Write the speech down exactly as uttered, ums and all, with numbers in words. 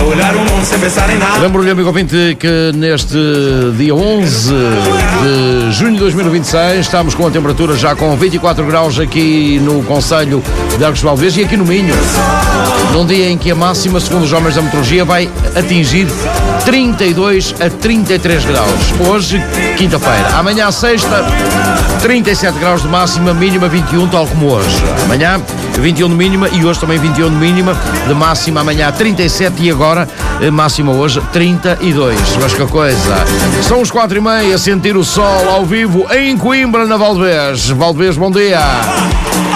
olhar o mundo sem pensar em nada. Lembro-lhe, amigo ouvinte, que neste dia onze de junho de dois mil e vinte e seis estamos com a temperatura já com vinte e quatro graus aqui no concelho de Arcos de Valdevez e aqui no Minho, num dia em que a máxima, segundo os homens da meteorologia, vai atingir trinta e dois a trinta e três graus. Hoje, quinta-feira. Amanhã, sexta, trinta e sete graus de máxima, mínima vinte e um, tal como hoje. Amanhã, vinte e um de mínima e hoje também vinte e um de mínima, de máxima amanhã trinta e sete e agora, máxima hoje, trinta e dois. Mas que coisa! São os quatro e meia, a sentir o sol ao vivo em Coimbra, na Valdevez. Valdevez, bom dia!